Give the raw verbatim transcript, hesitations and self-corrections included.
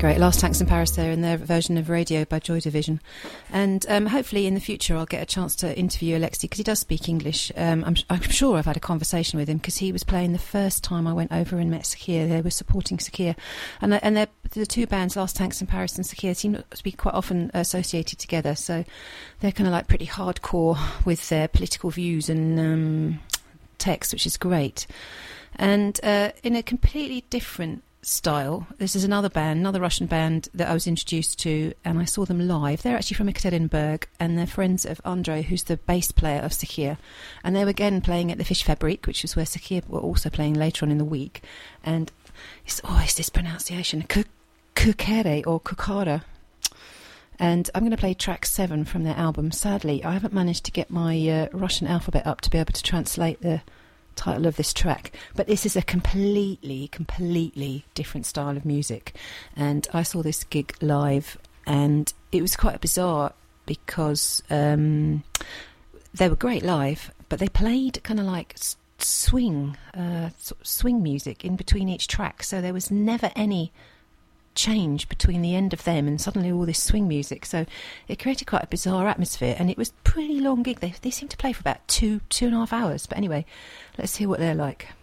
Great. Last Tanks in Paris there, and their version of Radio by Joy Division. And um, hopefully in the future I'll get a chance to interview Alexei, because he does speak English. Um, I'm, I'm sure I've had a conversation with him, because he was playing the first time I went over and met Sakhir. They were supporting Sakhir. And, and the two bands, Last Tanks in Paris and Sakhir, seem to be quite often associated together. So they're kind of like pretty hardcore with their political views and um, text, which is great. And uh, in a completely different style, this is another band, another Russian band that I was introduced to, and I saw them live. They're actually from Ekaterinburg, and they're friends of Andrei, who's the bass player of Sakhir. And they were again playing at the Fish Fabrique, which is where Sakhir were also playing later on in the week. And it's always this pronunciation, Kukere or Kukara. And I'm going to play track seven from their album. Sadly, I haven't managed to get my uh, Russian alphabet up to be able to translate the title of this track, but this is a completely completely different style of music. And I saw this gig live, and it was quite bizarre, because um, they were great live, but they played kind of like swing uh, sort of swing music in between each track, so there was never any change between the end of them and suddenly all this swing music. So it created quite a bizarre atmosphere, and it was a pretty long gig. They, they seemed to play for about two two and a half hours. But anyway, let's hear what they're like.